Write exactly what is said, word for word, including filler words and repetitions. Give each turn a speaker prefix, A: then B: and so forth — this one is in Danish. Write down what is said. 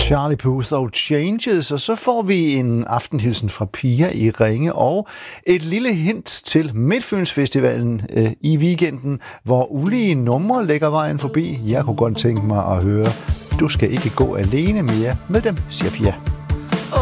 A: Charlie Puth og Changes, og så får vi en aftenhilsen fra Pia i Ringe og et lille hint til Midtfyns Festivalen øh, i weekenden, hvor ulige numre lægger vejen forbi. Jeg kunne godt tænke mig at høre, du skal ikke gå alene mere med dem, siger Pia.